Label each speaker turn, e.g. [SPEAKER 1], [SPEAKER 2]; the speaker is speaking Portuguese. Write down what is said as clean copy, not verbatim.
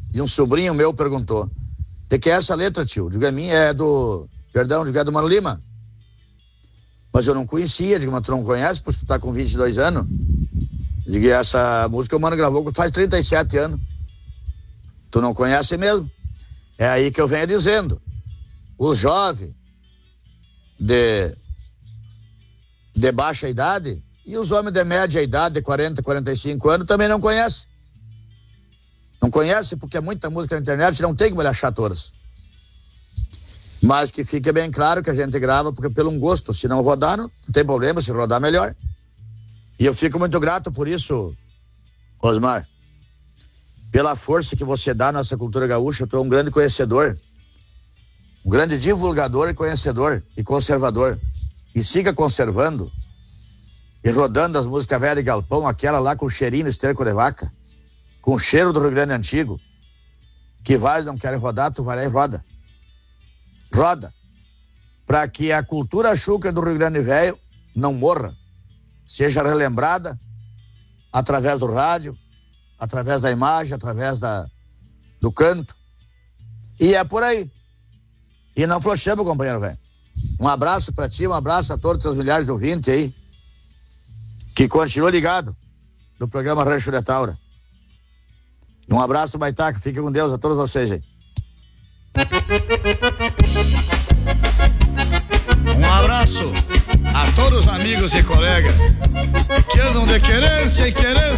[SPEAKER 1] e um sobrinho meu perguntou: de que é essa letra, tio? Digo, é minha, é do Mano Lima. Mas eu não conhecia. Digo, mas tu não conhece, por tu tá com 22 anos? Digo, essa música o Mano gravou faz 37 anos. Tu não conhece mesmo? É aí que eu venho dizendo. Os jovens de baixa idade e os homens de média idade, de 40, 45 anos, também não conhecem. Não conhecem porque é muita música na internet, não tem como ele achar todas. Mas que fique bem claro que a gente grava porque pelo um gosto. Se não rodar, não tem problema, se rodar melhor. E eu fico muito grato por isso, Osmar. Pela força que você dá à nossa cultura gaúcha. Tu é um grande conhecedor, um grande divulgador e conhecedor e conservador. E siga conservando e rodando as músicas velhas de galpão, aquela lá com cheirinho de esterco de vaca, com o cheiro do Rio Grande Antigo, que vários não querem rodar, tu vai lá e roda. Roda, para que a cultura chucra do Rio Grande Velho não morra, seja relembrada através do rádio, através da imagem, através do canto. E é por aí. E não flochamos, companheiro velho. Um abraço para ti, um abraço a todos os teus milhares de ouvintes aí, que continua ligado no programa Rancho de Taura. Um abraço, Baitaca, fique com Deus a todos vocês aí.
[SPEAKER 2] Um abraço a todos os amigos e colegas que andam de querência em querência